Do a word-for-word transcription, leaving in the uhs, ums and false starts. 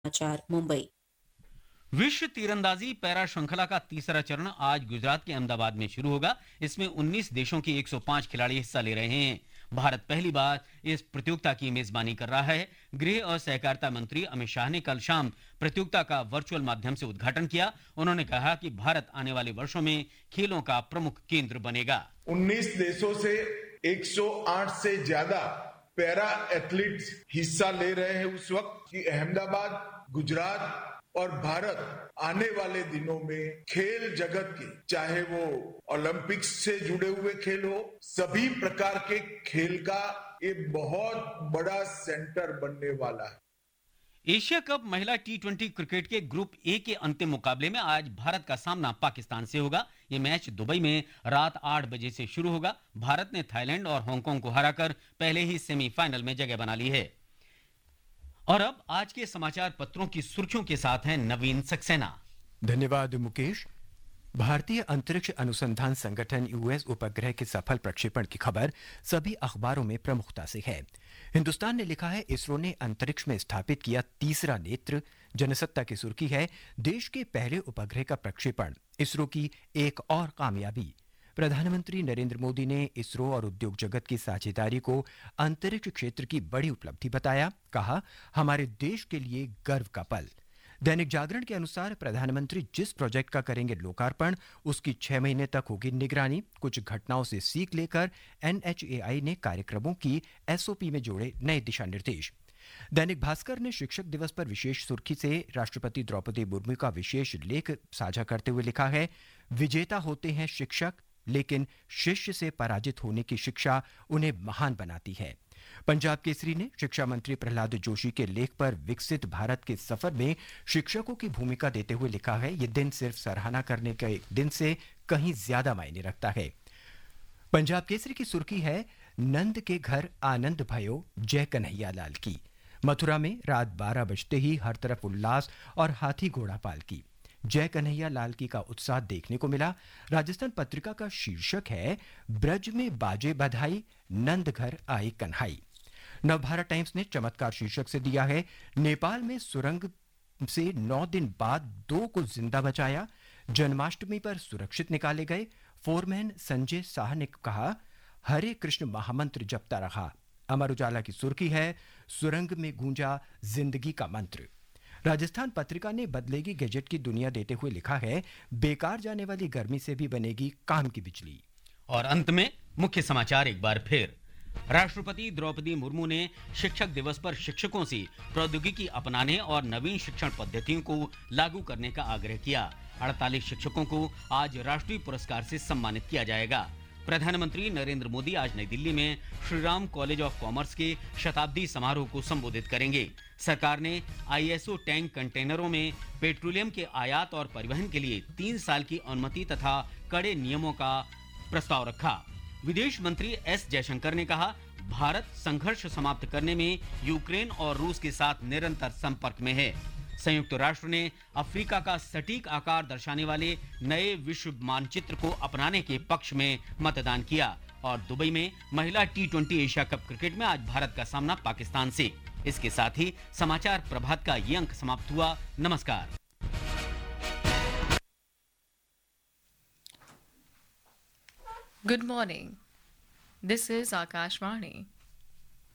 समाचार मुंबई। विश्व तीरंदाजी पैरा श्रृंखला का तीसरा चरण आज गुजरात के अहमदाबाद में शुरू होगा। इसमें उन्नीस देशों के एक सौ पाँच खिलाड़ी हिस्सा ले रहे हैं। भारत पहली बार इस प्रतियोगिता की मेजबानी कर रहा है। गृह और सहकारिता मंत्री अमित शाह ने कल शाम प्रतियोगिता का वर्चुअल माध्यम से उद्घाटन किया। उन्होंने कहा कि भारत आने वाले वर्षों में खेलों का प्रमुख केंद्र बनेगा। उन्नीस देशों से एक सौ आठ से ज्यादा पैरा एथलीट्स हिस्सा ले रहे हैं। उस वक्त कि अहमदाबाद, गुजरात और भारत आने वाले दिनों में खेल जगत के, चाहे वो ओलंपिक्स से जुड़े हुए खेल हो, सभी प्रकार के खेल का एक बहुत बड़ा सेंटर बनने वाला है। एशिया कप महिला टी ट्वेंटी क्रिकेट के ग्रुप ए के अंतिम मुकाबले में आज भारत का सामना पाकिस्तान से होगा। ये मैच दुबई में रात आठ बजे से शुरू होगा। भारत ने थाईलैंड और हांगकांग को हराकर पहले ही सेमीफाइनल में जगह बना ली है। और अब आज के समाचार पत्रों की सुर्खियों के साथ हैं नवीन सक्सेना। धन्यवाद मुकेश। भारतीय अंतरिक्ष अनुसंधान संगठन यूएस उपग्रह के सफल प्रक्षेपण की खबर सभी अखबारों में प्रमुखता से है। हिंदुस्तान ने लिखा है, इसरो ने अंतरिक्ष में स्थापित किया तीसरा नेत्र। जनसत्ता की सुर्खी है, देश के पहले उपग्रह का प्रक्षेपण, इसरो की एक और कामयाबी। प्रधानमंत्री नरेंद्र मोदी ने इसरो और उद्योग जगत की साझेदारी को अंतरिक्ष क्षेत्र की बड़ी उपलब्धि बताया। कहा, हमारे देश के लिए गर्व का पल। दैनिक जागरण के अनुसार प्रधानमंत्री जिस प्रोजेक्ट का करेंगे लोकार्पण, उसकी छह महीने तक होगी निगरानी। कुछ घटनाओं से सीख लेकर एनएचएआई ने कार्यक्रमों की एसओपी में जोड़े नए दिशा निर्देश। दैनिक भास्कर ने शिक्षक दिवस पर विशेष सुर्खी से राष्ट्रपति द्रौपदी मुर्मू का विशेष लेख साझा करते हुए लिखा है, विजेता होते हैं शिक्षक, लेकिन शिष्य से पराजित होने की शिक्षा उन्हें महान बनाती है। पंजाब केसरी ने शिक्षा मंत्री प्रहलाद जोशी के लेख पर विकसित भारत के सफर में शिक्षकों की भूमिका देते हुए लिखा है, यह दिन सिर्फ सराहना करने के दिन से कहीं ज्यादा मायने रखता है। पंजाब केसरी की सुर्खी है, नंद के घर आनंद भयो जय कन्हैया लाल की। मथुरा में रात बारह बजते ही हर तरफ उल्लास और हाथी घोड़ा पालकी। जय कन्हैया लाल की का उत्साह देखने को मिला। राजस्थान पत्रिका का शीर्षक है, ब्रज में बाजे बधाई, नंद घर आई कन्हाई। नवभारत टाइम्स ने चमत्कार शीर्षक से दिया है, नेपाल में सुरंग से नौ दिन बाद दो को जिंदा बचाया, जन्माष्टमी पर सुरक्षित निकाले गए। फोरमैन संजय शाह ने कहा, हरे कृष्ण महामंत्र जपता रहा। अमर उजाला की सुर्खी है, सुरंग में गूंजा जिंदगी का मंत्र। राजस्थान पत्रिका ने बदलेगी गैजेट की दुनिया देते हुए लिखा है, बेकार जाने वाली गर्मी से भी बनेगी काम की बिजली। और अंत में मुख्य समाचार एक बार फिर। राष्ट्रपति द्रौपदी मुर्मू ने शिक्षक दिवस पर शिक्षकों से प्रौद्योगिकी अपनाने और नवीन शिक्षण पद्धतियों को लागू करने का आग्रह किया। अड़तालीस शिक्षकों को आज राष्ट्रीय पुरस्कार से सम्मानित किया जाएगा। प्रधानमंत्री नरेंद्र मोदी आज नई दिल्ली में श्रीराम कॉलेज ऑफ कॉमर्स के शताब्दी समारोह को संबोधित करेंगे। सरकार ने आईएसओ टैंक कंटेनरों में पेट्रोलियम के आयात और परिवहन के लिए तीन साल की अनुमति तथा कड़े नियमों का प्रस्ताव रखा। विदेश मंत्री एस जयशंकर ने कहा, भारत संघर्ष समाप्त करने में यूक्रेन और रूस के साथ निरंतर संपर्क में है। संयुक्त राष्ट्र ने अफ्रीका का सटीक आकार दर्शाने वाले नए विश्व मानचित्र को अपनाने के पक्ष में मतदान किया। और दुबई में महिला T twenty Asia cup cricket में आज भारत का सामना पाकिस्तान से। इसके साथ ही समाचार प्रभात का ये अंक समाप्त हुआ। नमस्कार। Good morning. This is Akashvani,